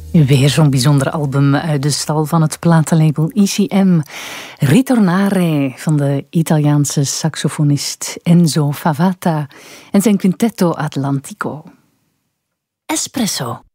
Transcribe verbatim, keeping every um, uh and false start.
Weer zo'n bijzonder album uit de stal van het platenlabel I C M. Ritornare van de Italiaanse saxofonist Enzo Favata en zijn Quintetto Atlantico. Espresso.